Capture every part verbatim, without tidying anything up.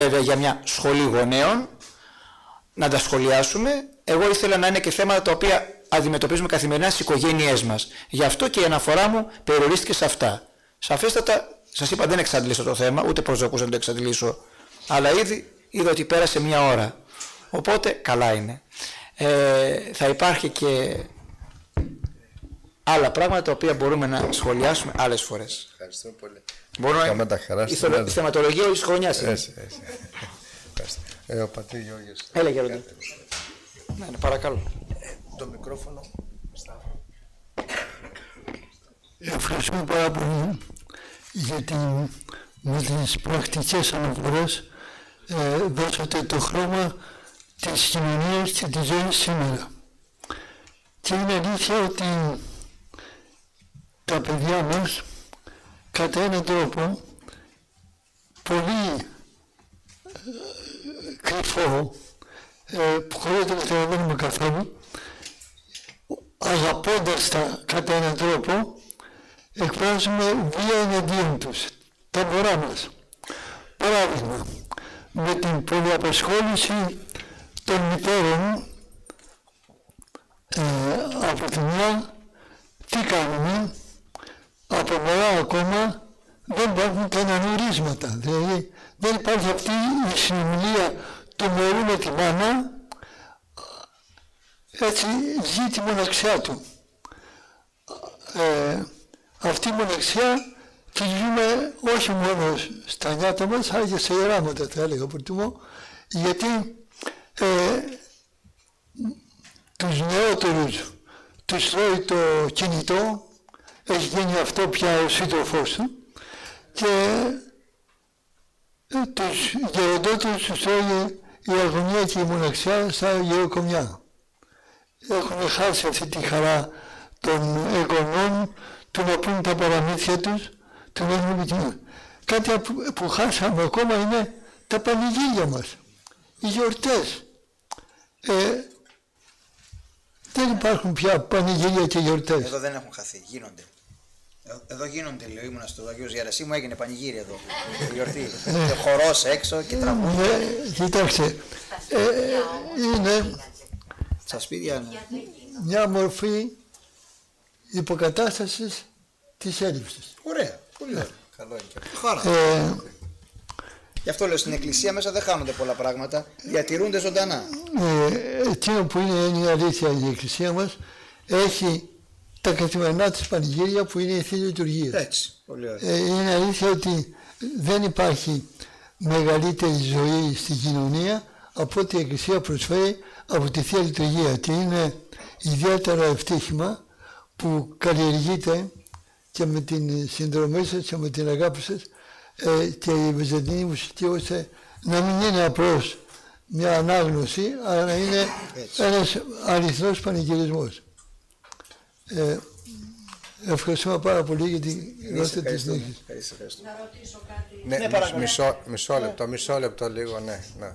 βέβαια για μια σχολή γονέων, να τα σχολιάσουμε. Εγώ ήθελα να είναι και θέματα τα οποία αντιμετωπίζουμε καθημερινά στις οικογένειές μας. Γι' αυτό και η αναφορά μου περιορίστηκε σε αυτά. Σαφέστατα, σας είπα, δεν εξαντλήσω το θέμα, ούτε προσδοκούσα να το εξαντλήσω, αλλά ήδη είδα ότι πέρασε μια ώρα. Οπότε, καλά είναι. Ε, θα υπάρχει και άλλα πράγματα τα οποία μπορούμε να σχολιάσουμε άλλες φορές. Ευχαριστούμε πολύ. Μπορούμε να... Η, θε... η θεματολογία όλης της χρονιάς είναι. Έτσι, έτσι. Ε, ο πατήρ Γιώργης. Έλα, Γιώργη. Ναι, ναι, παρακαλώ. Ε, το μικρόφωνο. Ευχαριστούμε πάρα πολύ, γιατί με τις πρακτικές αναφορές ε, δώσατε το χρώμα της κοινωνίας και της ζωής σήμερα. Και είναι αλήθεια ότι τα παιδιά μας κατά έναν τρόπο πολύ ε, κρυφό, ε, που χωρίς να το καταλαβαίνουμε καθόλου, αγαπώντας τα κατά έναν τρόπο, εκφράζουμε βία εναντίον τους, τα μωρά μας. Παράδειγμα, με την πολυαπασχόληση των μητέρων, ε, από τη μια, τι κάνουμε, από μωρά ακόμα δεν υπάρχουν κανένα ορίσματα. Δηλαδή δεν υπάρχει αυτή η συνομιλία του μωρού με τη μάνα, έτσι ζει τη μοναξιά του. Ε, αυτή η μοναξιά τη ζούμε όχι μόνο στα νιάτα μας, αλλά και σε ιεράματα, θα έλεγα προτιμώ, γιατί ε, τους νεότερους τους τρώει το κινητό, έχει γίνει αυτό πια ο σύντροφός του, και ε, τους γεροντότερους τους τρώει η αγωνία και η μοναξιά σαν γεροκομιά. Έχουν χάσει αυτή τη χαρά των εγγονών, του να πούν τα παραμύθια τους, του να έχουν επιτυχία. Κάτι που, που χάσαμε ακόμα είναι τα πανηγύρια μας, οι γιορτές. Ε, δεν υπάρχουν πια πανηγύρια και γιορτές. Εδώ δεν έχουν χαθεί, γίνονται. Εδώ γίνονται, λέω, ήμουνα στο Αγίου Γερασίμου, έγινε πανηγύρι εδώ, γιορτή. Και χορός έξω και τραγούδια. Ναι, κοιτάξτε, ε, είναι στα σπίτια, ναι, μια μορφή υποκατάστασης της έλλειψης. Ωραία, πολύ ωραία. Καλό είναι και αυτό. Χάρα. Ε, Γι' αυτό λέω, στην εκκλησία μέσα δεν χάνονται πολλά πράγματα, διατηρούνται ζωντανά. Ε, εκείνο που είναι, είναι η αλήθεια, η εκκλησία μας έχει τα καθημερινά της πανηγύρια που είναι η Θεία Λειτουργία. Έτσι, πολύ ωραία. Ε, είναι αλήθεια ότι δεν υπάρχει μεγαλύτερη ζωή στην κοινωνία από ό,τι η εκκλησία προσφέρει από τη Θεία Λειτουργία, και είναι ιδιαίτερα ευτύχημα που καλλιεργείται και με την συνδρομή σας και με την αγάπη σας ε, και η Βυζαντινή μουσική, ώστε να μην είναι απλώς μια ανάγνωση, αλλά να είναι έτσι ένας αληθινός πανηγυρισμός. Ε, ευχαριστούμε πάρα πολύ για την δώσετε τη συνέχεια. Να ρωτήσω κάτι. Ναι, Ναι, μισό, μισό, μισό λεπτό, μισό λεπτό λίγο, ναι. ναι.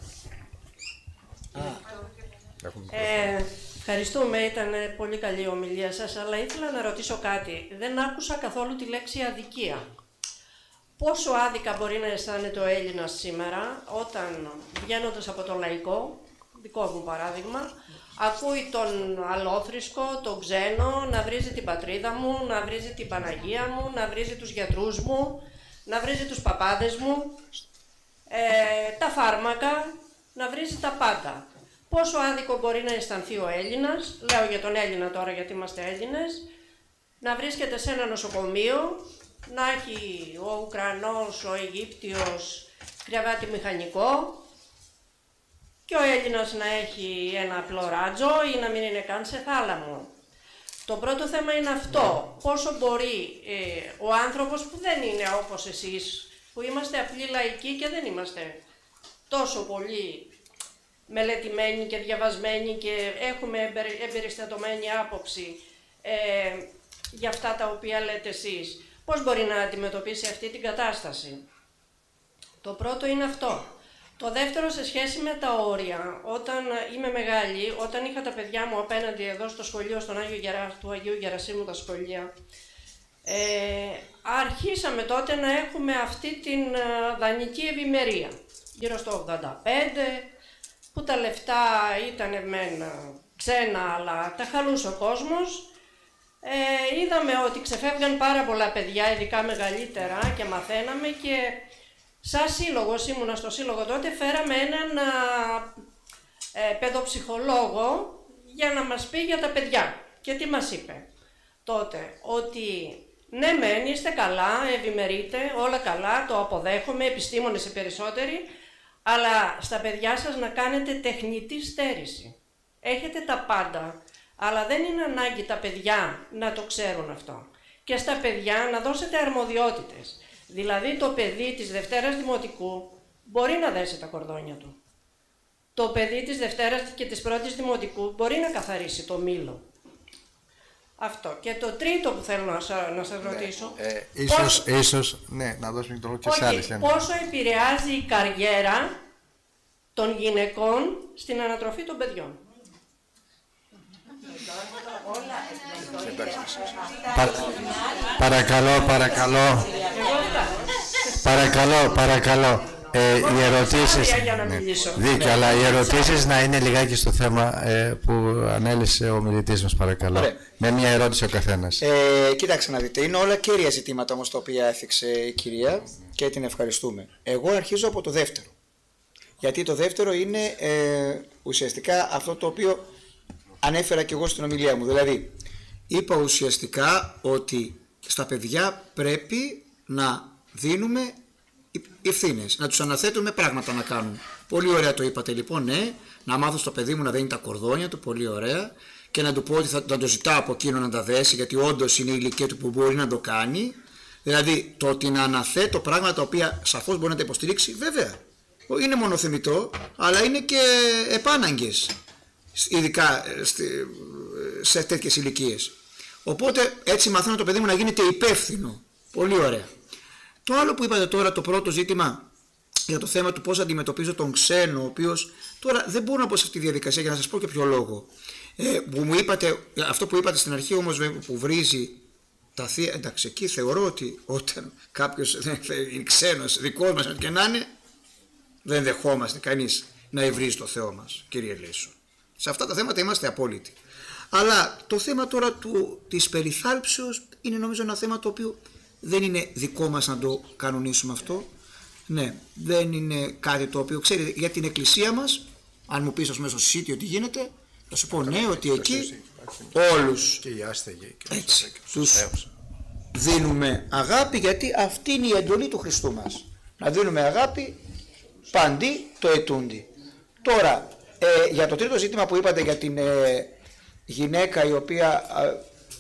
Ε, ευχαριστούμε, ήταν πολύ καλή η ομιλία σας, αλλά ήθελα να ρωτήσω κάτι. Δεν άκουσα καθόλου τη λέξη αδικία. Πόσο άδικα μπορεί να αισθάνεται ο Έλληνας σήμερα, όταν βγαίνοντας από το λαϊκό, δικό μου παράδειγμα, ακούει τον αλόθρησκο, τον ξένο, να βρίζει την πατρίδα μου, να βρίζει την Παναγία μου, να βρίζει τους γιατρούς μου, να βρίζει τους παπάδες μου, ε, τα φάρμακα, να βρίζει τα πάντα. Πόσο άδικο μπορεί να αισθανθεί ο Έλληνας, λέω για τον Έλληνα τώρα γιατί είμαστε Έλληνες, να βρίσκεται σε ένα νοσοκομείο, να έχει ο Ουκρανός, ο Αιγύπτιος κρεβάτι μηχανικό και ο Έλληνας να έχει ένα απλό ράτζο ή να μην είναι καν σε θάλαμο. Το πρώτο θέμα είναι αυτό. Πόσο μπορεί ε, ο άνθρωπος που δεν είναι όπως εσείς, που είμαστε απλοί λαϊκοί και δεν είμαστε τόσο πολύ μελετημένοι και διαβασμένοι και έχουμε εμπεριστατωμένη άποψη ε, για αυτά τα οποία λέτε εσείς, πώς μπορεί να αντιμετωπίσει αυτή την κατάσταση. Το πρώτο είναι αυτό. Το δεύτερο, σε σχέση με τα όρια, όταν είμαι μεγάλη, όταν είχα τα παιδιά μου απέναντι εδώ στο σχολείο στον Άγιο Γερα... του Αγίου Γερασίμου, τα σχολεία, ε, αρχίσαμε τότε να έχουμε αυτή την δανεική ευημερία. γύρω στο ογδόντα πέντε, που τα λεφτά ήταν μεν ξένα, αλλά τα χαλούσε ο κόσμος. Ε, είδαμε ότι ξεφεύγαν πάρα πολλά παιδιά, ειδικά μεγαλύτερα, και μαθαίναμε, και σαν σύλλογος, ήμουνα στο σύλλογο τότε, φέραμε έναν α, ε, παιδοψυχολόγο για να μας πει για τα παιδιά. Και τι μας είπε τότε? Ότι ναι μεν, είστε καλά, ευημερείτε, όλα καλά, το αποδέχομαι, επιστήμονες οι περισσότεροι, αλλά στα παιδιά σας να κάνετε τεχνητή στέρηση. Έχετε τα πάντα, αλλά δεν είναι ανάγκη τα παιδιά να το ξέρουν αυτό. Και στα παιδιά να δώσετε αρμοδιότητες. Δηλαδή το παιδί της Δευτέρας Δημοτικού μπορεί να δέσει τα κορδόνια του. Το παιδί της Δευτέρας και της Πρώτης Δημοτικού μπορεί να καθαρίσει το μήλο. Αυτό. Και το τρίτο που θέλω να, σα, να σας ρωτήσω... Ε, ε, ίσως, πώς... ίσως, ναι, να δώσουμε το λόγο και σε άλλες. Πόσο επηρεάζει η καριέρα των γυναικών στην ανατροφή των παιδιών? Πα, παρακαλώ, παρακαλώ. Παρακαλώ, παρακαλώ. Ε, οι ερωτήσεις, ναι, δίκιο, αλλά οι ερωτήσεις να είναι λιγάκι στο θέμα ε, που ανέλησε ο μιλητής μας, παρακαλώ. Ωραία. Με μια ερώτηση ο καθένας. Ε, κοίταξε να δείτε, είναι όλα κέρια ζητήματα όμως τα οποία έθιξε η κυρία και την ευχαριστούμε. Εγώ αρχίζω από το δεύτερο. Γιατί το δεύτερο είναι ε, ουσιαστικά αυτό το οποίο ανέφερα και εγώ στην ομιλία μου. Δηλαδή, είπα ουσιαστικά ότι στα παιδιά πρέπει να δίνουμε ευθύνες, να τους αναθέτουμε πράγματα να κάνουν. Πολύ ωραία το είπατε λοιπόν, ναι, να μάθω στο παιδί μου να δένει τα κορδόνια του, πολύ ωραία, και να του πω ότι θα, θα το ζητάω από εκείνο να τα δέσει, γιατί όντως είναι η ηλικία του που μπορεί να το κάνει. Δηλαδή, το ότι να αναθέτω πράγματα τα οποία σαφώς μπορεί να τα υποστηρίξει, βέβαια, είναι μονοθεμητό, αλλά είναι και επάναγκες, ειδικά σε τέτοιες ηλικίες. Οπότε έτσι μαθαίνω το παιδί μου να γίνεται υπεύθυνο. Πολύ ωραία. Το άλλο που είπατε τώρα, το πρώτο ζήτημα για το θέμα του πώς αντιμετωπίζω τον ξένο, ο οποίος τώρα δεν μπορώ να πω σε αυτή τη διαδικασία, για να σας πω και ποιο λόγο. Ε, που μου είπατε, αυτό που είπατε στην αρχή όμως, που βρίζει τα θεία, εντάξει, εκεί θεωρώ ότι όταν κάποιος είναι ξένος, δικός μας και να είναι, δεν δεχόμαστε κανείς να υβρίζει το Θεό μας, κύριε Λέσο. Σε αυτά τα θέματα είμαστε απόλυτοι. Αλλά το θέμα τώρα του, της περιθάλψεως είναι νομίζω ένα θέμα το οποίο δεν είναι δικό μας να το κανονίσουμε αυτό. Ναι, δεν είναι κάτι το οποίο, ξέρετε, για την εκκλησία μας, αν μου πεις ας πούμε στο σίτιο τι γίνεται, θα σου πω ναι, ότι εκεί όλους και οι άστεγοι και έτσι, τους δίνουμε αγάπη, γιατί αυτή είναι η εντολή του Χριστού μας. Να δίνουμε αγάπη παντί το ετούντι. Τώρα, ε, για το τρίτο ζήτημα που είπατε για την ε, γυναίκα η οποία ε,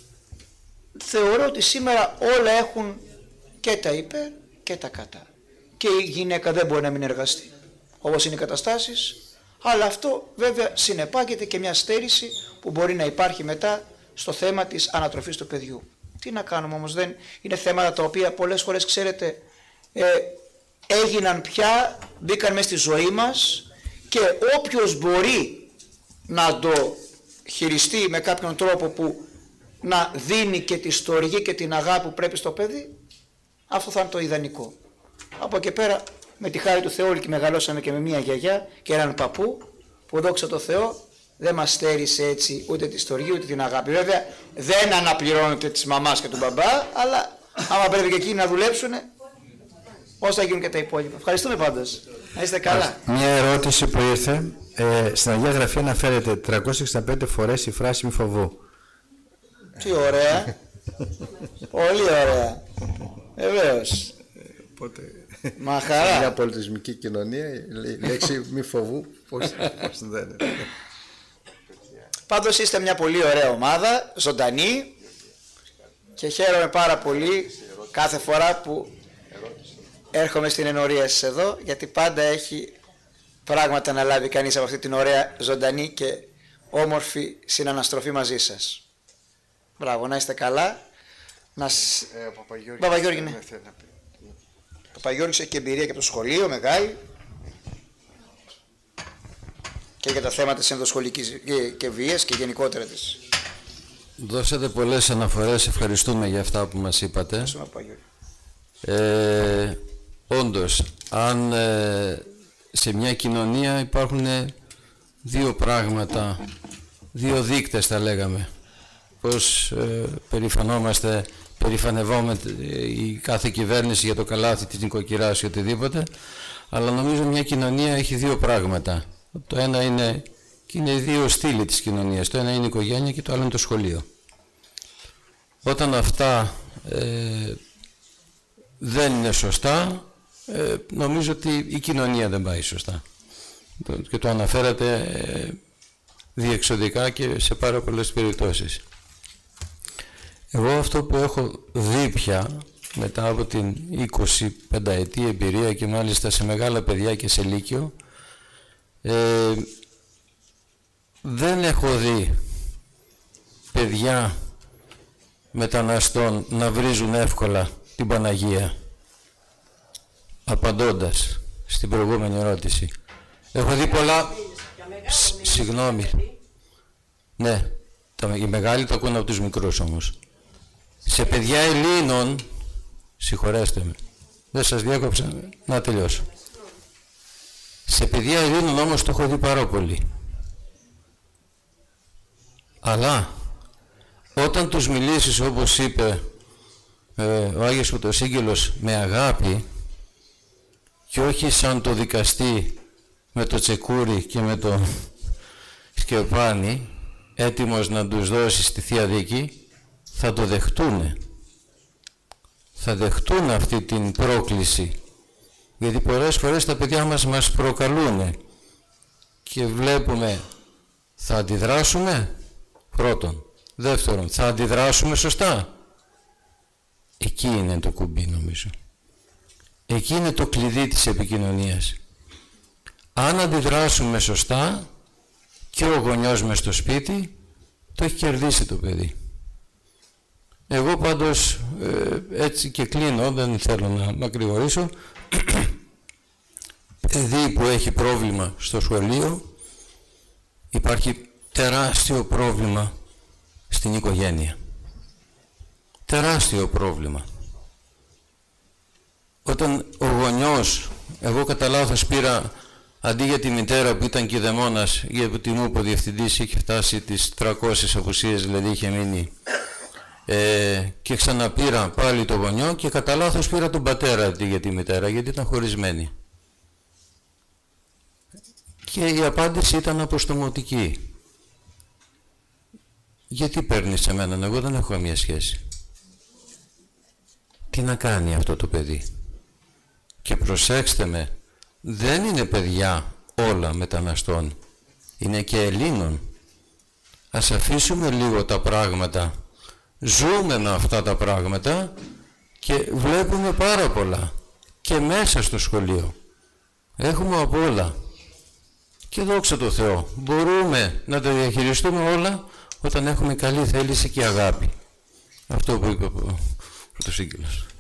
θεωρώ ότι σήμερα όλα έχουν και τα υπέρ και τα κατά. Και η γυναίκα δεν μπορεί να μην εργαστεί, όπως είναι οι καταστάσεις, αλλά αυτό βέβαια συνεπάγεται και μια στέρηση που μπορεί να υπάρχει μετά στο θέμα της ανατροφής του παιδιού. Τι να κάνουμε όμως, δεν είναι θέματα τα οποία πολλές φορές, ξέρετε, ε, έγιναν πια, μπήκαν μέσα στη ζωή μας, και όποιος μπορεί να το χειριστεί με κάποιον τρόπο που να δίνει και τη στοργή και την αγάπη που πρέπει στο παιδί, αυτό θα είναι το ιδανικό. Από εκεί πέρα, με τη χάρη του Θεού, όλοι και μεγαλώσαμε και με μια γιαγιά και έναν παππού που, δόξα τω Θεώ, δεν μας στέρισε έτσι ούτε τη στοργή ούτε την αγάπη. Βέβαια δεν αναπληρώνεται της μαμάς και του μπαμπά, αλλά άμα πρέπει και εκείνοι να δουλέψουν, πώς θα γίνουν και τα υπόλοιπα. Ευχαριστούμε πάντως. Να είστε καλά. Μια ερώτηση που ήρθε. Ε, στην Αγία Γραφή αναφέρεται τριακόσιες εξήντα πέντε φορές η φράση μη φοβού. Τι ωραία. Πολύ ωραία. Βεβαίως. Οπότε, μα χαρά. σε μια πολιτισμική κοινωνία η λέξη μη φοβού πώς, πώς δεν είναι. Πάντως είστε μια πολύ ωραία ομάδα, ζωντανή, και χαίρομαι πάρα πολύ κάθε φορά που έρχομαι στην ενορία σας εδώ, γιατί πάντα έχει πράγματα να λάβει κανείς από αυτή την ωραία, ζωντανή και όμορφη συναναστροφή μαζί σας. Μπράβο, να είστε καλά. Να... Ε, ο Παπαγιώργης, Παπαγιώργη, ναι. Ο Παπαγιώργης έχει και εμπειρία και από το σχολείο, μεγάλη, και για τα θέματα της ενδοσχολικής και, και βίας και γενικότερα της. Δώσατε πολλές αναφορές, ευχαριστούμε για αυτά που μας είπατε. Ευχαριστούμε, Παπαγιώργη. Ε, όντως, αν ε, σε μια κοινωνία υπάρχουν δύο πράγματα, δύο δείκτες θα λέγαμε. Πώς ε, περηφανόμαστε, περηφανευόμαστε η κάθε κυβέρνηση για το καλάθι της νοικοκυράς ή οτιδήποτε, αλλά νομίζω μια κοινωνία έχει δύο πράγματα. Το ένα είναι, και είναι οι δύο στήλοι της κοινωνίας, το ένα είναι η οικογένεια και το άλλο είναι το σχολείο. Όταν αυτά ε, δεν είναι σωστά, ε, νομίζω ότι η κοινωνία δεν πάει σωστά. Και το αναφέρατε ε, διεξοδικά και σε πάρα πολλές περιπτώσεις. Εγώ αυτό που έχω δει πια μετά από την εικοσιπενταετή εμπειρία και μάλιστα σε μεγάλα παιδιά και σε λύκειο, ε, δεν έχω δει παιδιά μεταναστών να βρίζουν εύκολα την Παναγία, απαντώντας στην προηγούμενη ερώτηση. Έχω δει πολλά... Συγγνώμη. Ναι, οι μεγάλοι το ακούνε από τους μικρούς όμως. Σε παιδιά Ελλήνων, συγχωρέστε με, δεν σας διάκοψα, να τελειώσω. Σε παιδιά Ελλήνων όμως το έχω δει πάρα πολύ. Αλλά όταν τους μιλήσεις, όπως είπε ε, ο Άγιος Πρωτοσύγγελος, με αγάπη και όχι σαν το δικαστή με το τσεκούρι και με το σκεπάνι, έτοιμος να τους δώσει στη Θεία Δίκη, θα το δεχτούνε. Θα δεχτούν αυτή την πρόκληση. Γιατί πολλές φορές τα παιδιά μας μας προκαλούν και βλέπουμε, θα αντιδράσουμε, πρώτον. Δεύτερον, θα αντιδράσουμε σωστά. Εκεί είναι το κουμπί νομίζω. Εκεί είναι το κλειδί της επικοινωνίας. Αν αντιδράσουμε σωστά και ο γονιός μες στο σπίτι, το έχει κερδίσει το παιδί. Εγώ πάντως ε, έτσι και κλείνω, δεν θέλω να μακρηγορήσω. Παιδί που έχει πρόβλημα στο σχολείο, υπάρχει τεράστιο πρόβλημα στην οικογένεια. Τεράστιο πρόβλημα. Όταν ο γονιός, εγώ κατά λάθος πήρα, αντί για τη μητέρα που ήταν κηδεμόνας, γιατί μου είπε ο διευθυντής είχε φτάσει τις τριακόσιες απουσίες, δηλαδή είχε μείνει, ε, και ξαναπήρα πάλι το γονιό και κατά λάθος πήρα τον πατέρα αντί για τη μητέρα, γιατί ήταν χωρισμένοι. Και η απάντηση ήταν αποστομωτική. Γιατί παίρνεις σε μένα, εγώ δεν έχω καμία σχέση. Τι να κάνει αυτό το παιδί. Και προσέξτε με, δεν είναι παιδιά όλα μεταναστών, είναι και Ελλήνων. Ας αφήσουμε λίγο τα πράγματα, ζούμε με αυτά τα πράγματα και βλέπουμε πάρα πολλά. Και μέσα στο σχολείο έχουμε από όλα. Και δόξα τω Θεώ, μπορούμε να τα διαχειριστούμε όλα όταν έχουμε καλή θέληση και αγάπη. Αυτό που είπε ο Πρωτοσύγγελος.